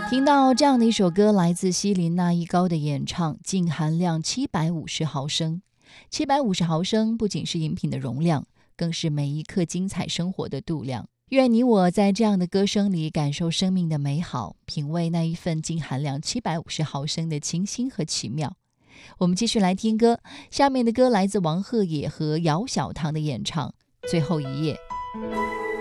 听到这样的一首歌，来自西林那一高的演唱，净含量750毫升。750毫升不仅是饮品的容量，更是每一刻精彩生活的度量。愿你我在这样的歌声里感受生命的美好，品味那一份净含量750毫升的清新和奇妙。我们继续来听歌，下面的歌来自王鹤野和姚小棠的演唱《最后一夜》。